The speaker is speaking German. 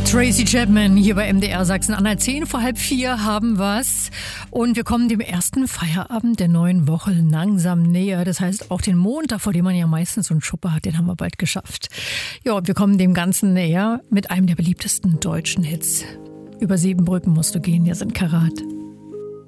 Tracy Chapman hier bei MDR Sachsen-Anhalt. 4:10 haben wir's. Und wir kommen dem ersten Feierabend der neuen Woche langsam näher. Das heißt, auch den Montag, vor dem man ja meistens so einen Schupper hat, den haben wir bald geschafft. Ja, und wir kommen dem Ganzen näher mit einem der beliebtesten deutschen Hits. Über 7 Brücken musst du gehen, hier sind Karat.